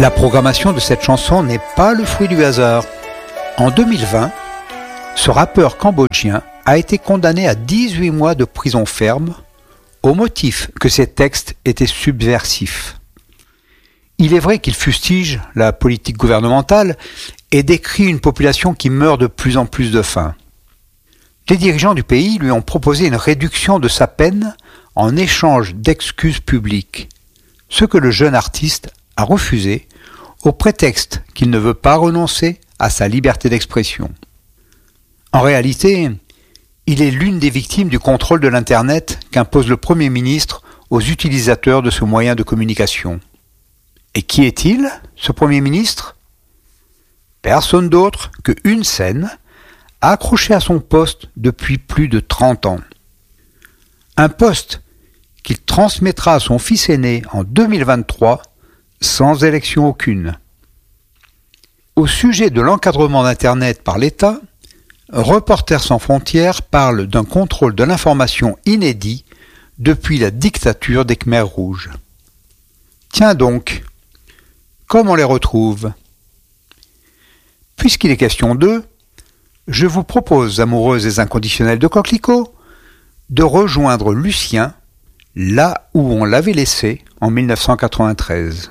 La programmation de cette chanson n'est pas le fruit du hasard. En 2020, ce rappeur cambodgien a été condamné à 18 mois de prison ferme au motif que ses textes étaient subversifs. Il est vrai qu'il fustige la politique gouvernementale et décrit une population qui meurt de plus en plus de faim. Les dirigeants du pays lui ont proposé une réduction de sa peine en échange d'excuses publiques, ce que le jeune artiste a refusé au prétexte qu'il ne veut pas renoncer à sa liberté d'expression. En réalité, il est l'une des victimes du contrôle de l'Internet qu'impose le Premier ministre aux utilisateurs de ce moyen de communication. Et qui est-il, ce Premier ministre ? Personne d'autre que Hun Sen, accroché à son poste depuis plus de 30 ans. Un poste qu'il transmettra à son fils aîné en 2023 sans élection aucune. Au sujet de l'encadrement d'Internet par l'État, Reporters sans frontières parle d'un contrôle de l'information inédit depuis la dictature des Khmers rouges. Tiens donc, comme on les retrouve ? Puisqu'il est question d'eux, je vous propose, amoureuses et inconditionnelles de coquelicots, de rejoindre Lucien là où on l'avait laissé en 1993.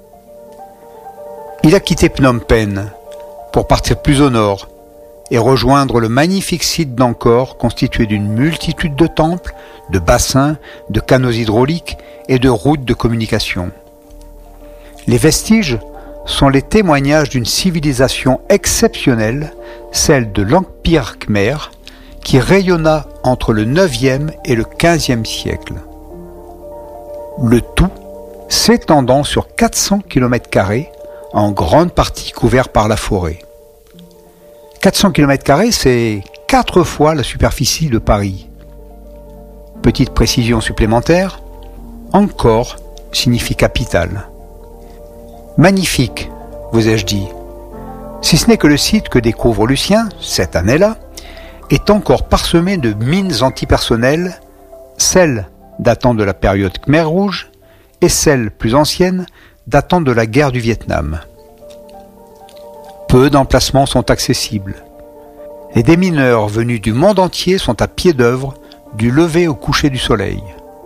Il a quitté Phnom Penh pour partir plus au nord et rejoindre le magnifique site d'Angkor constitué d'une multitude de temples, de bassins, de canaux hydrauliques et de routes de communication. Les vestiges sont les témoignages d'une civilisation exceptionnelle, celle de l'Empire Khmer, qui rayonna entre le 9e et le 15e siècle. Le tout s'étendant sur 400 km², en grande partie couvert par la forêt. 400 km², c'est 4 fois la superficie de Paris. Petite précision supplémentaire, Angkor signifie capitale. Magnifique, vous ai-je dit. Si ce n'est que le site que découvre Lucien, cette année-là, est encore parsemé de mines antipersonnelles, celles datant de la période Khmer rouge et celles plus anciennes datant de la guerre du Vietnam. Peu d'emplacements sont accessibles. Les démineurs venus du monde entier sont à pied d'œuvre du lever au coucher du soleil.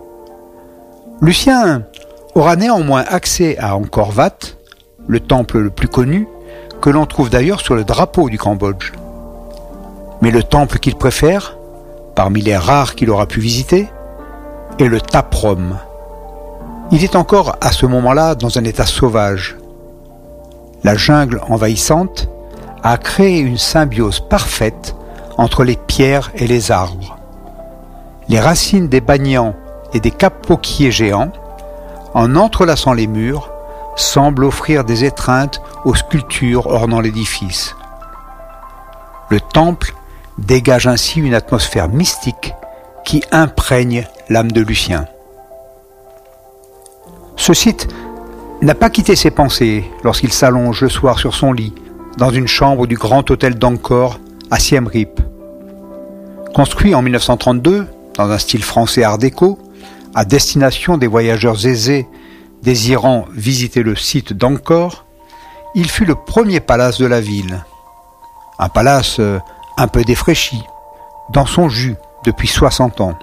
Lucien aura néanmoins accès à Angkor Wat, le temple le plus connu, que l'on trouve d'ailleurs sur le drapeau du Cambodge. Mais le temple qu'il préfère, parmi les rares qu'il aura pu visiter, est le Taprom. Il est encore à ce moment-là dans un état sauvage. La jungle envahissante a créé une symbiose parfaite entre les pierres et les arbres. Les racines des banians et des capoquiers géants, en entrelaçant les murs, semblent offrir des étreintes aux sculptures ornant l'édifice. Le temple dégage ainsi une atmosphère mystique qui imprègne l'âme de Lucien. Ce site n'a pas quitté ses pensées lorsqu'il s'allonge le soir sur son lit dans une chambre du grand hôtel d'Angkor à Siem Reap. Construit en 1932 dans un style français art déco, à destination des voyageurs aisés désirant visiter le site d'Angkor, il fut le premier palace de la ville. Un palace un peu défraîchi, dans son jus depuis 60 ans.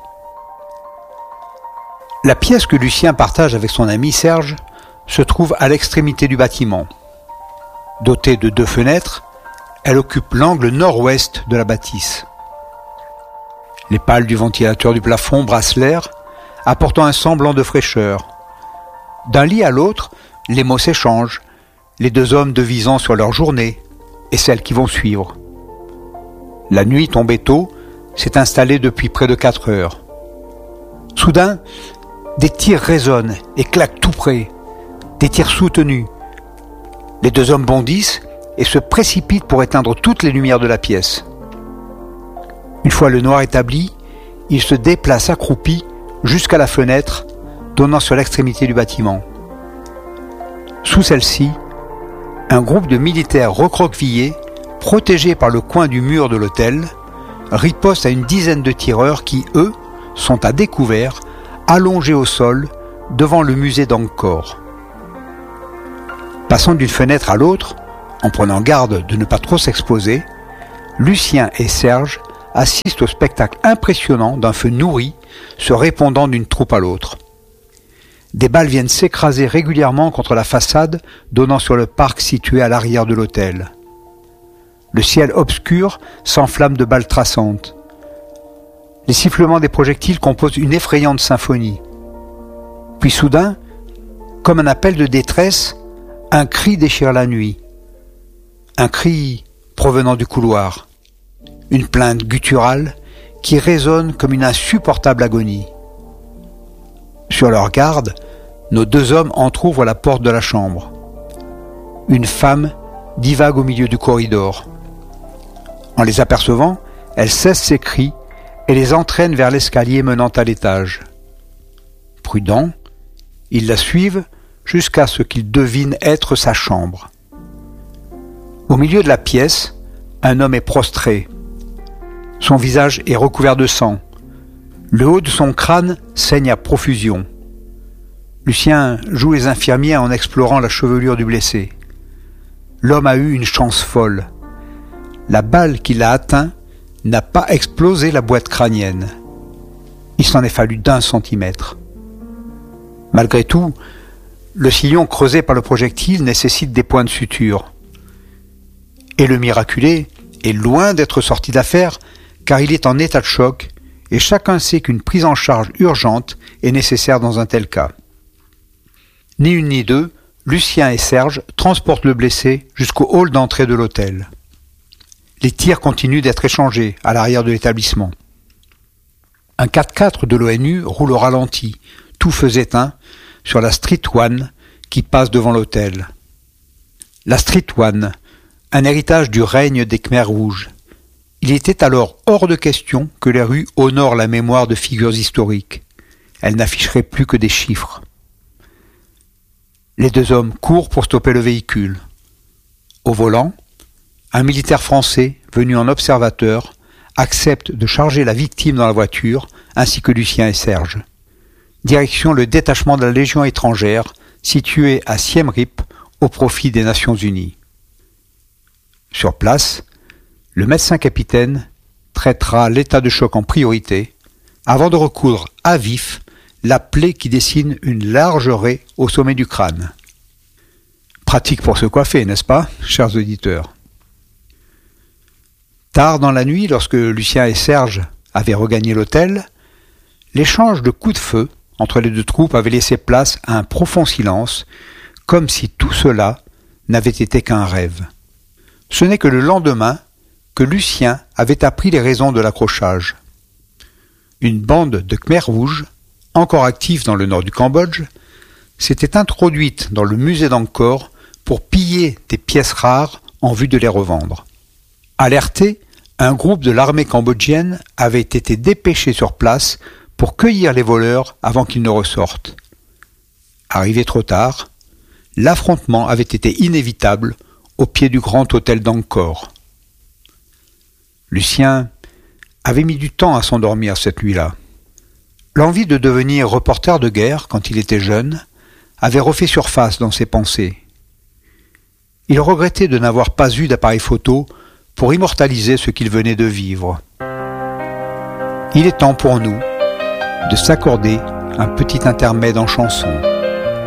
La pièce que Lucien partage avec son ami Serge se trouve à l'extrémité du bâtiment. Dotée de 2 fenêtres, elle occupe l'angle nord-ouest de la bâtisse. Les pales du ventilateur du plafond brassent l'air, apportant un semblant de fraîcheur. D'un lit à l'autre, les mots s'échangent, les 2 hommes devisant sur leur journée et celles qui vont suivre. La nuit tombée tôt s'est installée depuis près de 4 heures. Soudain, des tirs résonnent et claquent tout près, des tirs soutenus. Les 2 hommes bondissent et se précipitent pour éteindre toutes les lumières de la pièce. Une fois le noir établi, ils se déplacent accroupis jusqu'à la fenêtre donnant sur l'extrémité du bâtiment. Sous celle-ci, un groupe de militaires recroquevillés, protégés par le coin du mur de l'hôtel, riposte à une dizaine de tireurs qui, eux, sont à découvert, allongés au sol, devant le musée d'Angkor. Passant d'une fenêtre à l'autre, en prenant garde de ne pas trop s'exposer, Lucien et Serge assistent au spectacle impressionnant d'un feu nourri se répandant d'une troupe à l'autre. Des balles viennent s'écraser régulièrement contre la façade donnant sur le parc situé à l'arrière de l'hôtel. Le ciel obscur s'enflamme de balles traçantes. Les sifflements des projectiles composent une effrayante symphonie. Puis soudain, comme un appel de détresse, un cri déchire la nuit. Un cri provenant du couloir. Une plainte gutturale qui résonne comme une insupportable agonie. Sur leur garde, nos deux hommes entr'ouvrent la porte de la chambre. Une femme divague au milieu du corridor. En les apercevant, elle cesse ses cris et les entraîne vers l'escalier menant à l'étage. Prudents, ils la suivent jusqu'à ce qu'ils devinent être sa chambre. Au milieu de la pièce, un homme est prostré. Son visage est recouvert de sang. Le haut de son crâne saigne à profusion. Lucien joue les infirmiers en explorant la chevelure du blessé. L'homme a eu une chance folle. La balle qui l'a atteint n'a pas explosé la boîte crânienne. Il s'en est fallu d'1 centimètre. Malgré tout, le sillon creusé par le projectile nécessite des points de suture. Et le miraculé est loin d'être sorti d'affaire car il est en état de choc et chacun sait qu'une prise en charge urgente est nécessaire dans un tel cas. Ni une ni deux, Lucien et Serge transportent le blessé jusqu'au hall d'entrée de l'hôtel. Les tirs continuent d'être échangés à l'arrière de l'établissement. Un 4x4 de l'ONU roule au ralenti, tout feu éteint, sur la Street One qui passe devant l'hôtel. La Street One, un héritage du règne des Khmers rouges. Il était alors hors de question que les rues honorent la mémoire de figures historiques. Elles n'afficheraient plus que des chiffres. Les deux hommes courent pour stopper le véhicule. Au volant, un militaire français, venu en observateur, accepte de charger la victime dans la voiture, ainsi que Lucien et Serge. Direction le détachement de la Légion étrangère, situé à Siem Reap, au profit des Nations Unies. Sur place, le médecin-capitaine traitera l'état de choc en priorité, avant de recoudre à vif la plaie qui dessine une large raie au sommet du crâne. Pratique pour se coiffer, n'est-ce pas, chers auditeurs? Tard dans la nuit, lorsque Lucien et Serge avaient regagné l'hôtel, l'échange de coups de feu entre les deux troupes avait laissé place à un profond silence, comme si tout cela n'avait été qu'un rêve. Ce n'est que le lendemain que Lucien avait appris les raisons de l'accrochage. Une bande de Khmers rouges, encore active dans le nord du Cambodge, s'était introduite dans le musée d'Angkor pour piller des pièces rares en vue de les revendre. Alerté, un groupe de l'armée cambodgienne avait été dépêché sur place pour cueillir les voleurs avant qu'ils ne ressortent. Arrivé trop tard, l'affrontement avait été inévitable au pied du grand hôtel d'Angkor. Lucien avait mis du temps à s'endormir cette nuit-là. L'envie de devenir reporter de guerre quand il était jeune avait refait surface dans ses pensées. Il regrettait de n'avoir pas eu d'appareil photo pour immortaliser ce qu'il venait de vivre. Il est temps pour nous de s'accorder un petit intermède en chanson.